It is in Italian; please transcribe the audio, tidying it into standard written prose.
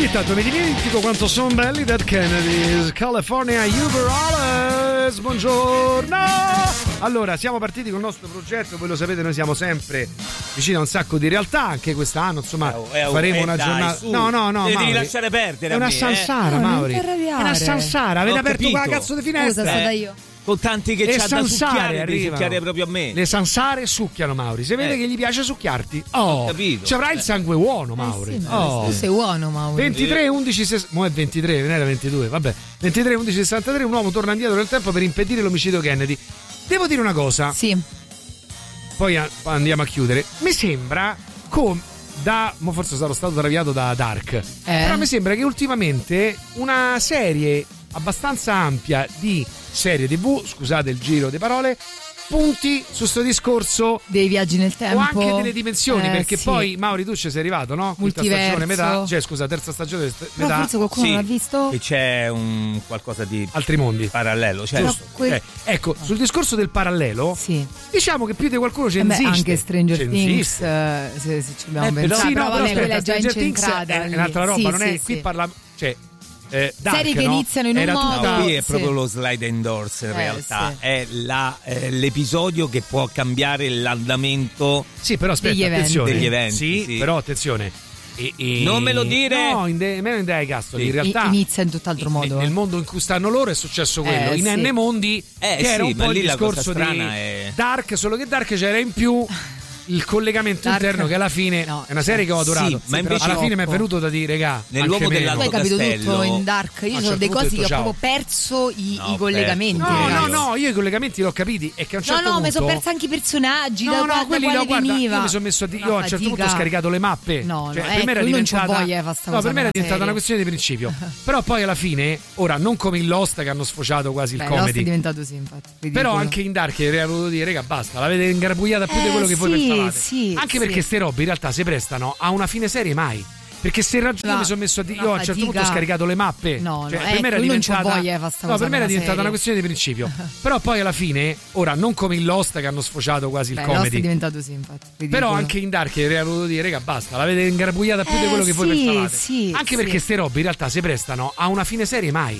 Ogni tanto mi dimentico quanto sono belli Dead Kennedys. California Uberales, buongiorno. Allora, siamo partiti con il nostro progetto, voi lo sapete, noi siamo sempre vicini a un sacco di realtà, anche quest'anno, insomma, faremo una giornata. No, devi lasciare perdere. È una sansara, Mauri. È una sansara, avete aperto quella cazzo di finestra. Scusa, da io. Con tanti che c'ha da succhiare, devi succhiare proprio a me. Le sansare succhiano Mauri. Si vede che gli piace succhiarti. Oh, capito. Ci avrai il sangue buono, Mauri. Sì, tu sei buono, Mauri. 23 11 mo è 23, non era 22, vabbè. 23 11 63, un uomo torna indietro nel tempo per impedire l'omicidio Kennedy. Devo dire una cosa. Sì. Poi andiamo a chiudere. Mi sembra mo forse sarò stato traviato da Dark. Però mi sembra che ultimamente una serie abbastanza ampia di serie TV, scusate il giro di parole, punti su sto discorso dei viaggi nel tempo o anche delle dimensioni, perché sì. Poi Mauri tu ci sei arrivato, no? Multiverso. Terza stagione metà. No, forse qualcuno sì, l'ha visto? che c'è un qualcosa di altri mondi parallelo, certo. Ecco, sul discorso del parallelo, sì. Diciamo che più di qualcuno ce ne insiste. Anche Stranger Things, se ci abbiamo pensato. Sì, no, però quella è già Stranger Things incentrata. è un'altra roba, sì, non è sì, qui sì. parla, cioè Dark, serie che iniziano in un modo. No, qui è proprio lo slide and doors in realtà. Sì. È l'episodio che può cambiare l'andamento. Sì, però aspetta, attenzione. Degli eventi. Sì, però attenzione. Non me lo dire. No, meno in Dai Castoli, in realtà inizia in tutt'altro modo. Nel mondo in cui stanno loro è successo quello. In N mondi che era un po' il discorso di Dark, solo che Dark c'era in più il collegamento interno che alla fine è una serie che ho adorato, ma invece alla fine mi è venuto da dire, regà, nell'uomo dell'alto tu hai capito castello tutto in Dark. Io sono dei cosi che ho proprio perso i collegamenti. No, io i collegamenti l'ho capiti e che a un certo punto mi sono perso anche i personaggi quelli veniva. Io mi sono messo io a un certo punto ho scaricato le mappe. Per me era diventata per me era diventata una questione di principio. Però poi alla fine, ora non come in Lost che hanno sfociato quasi il comedy. Lost è diventato sì, infatti. Però anche in Dark avrei voluto dire, regà, basta, l'avete ingarbugliata più di quello che voi pensavate. Sì, anche perché ste robe in realtà si prestano a una fine serie mai. Perché se ragiono mi sono messo io a un certo punto ho scaricato le mappe. Per me era diventata per me era diventata una questione di principio. Però poi alla fine, ora non come in Lost che hanno sfociato quasi il comedy. Lost è diventato sì, infatti. Però anche in Dark avrei voluto dire, regà, basta, l'avete ingarbugliata più di quello che voi pensavate. Anche perché ste robe in realtà si prestano a una fine serie mai.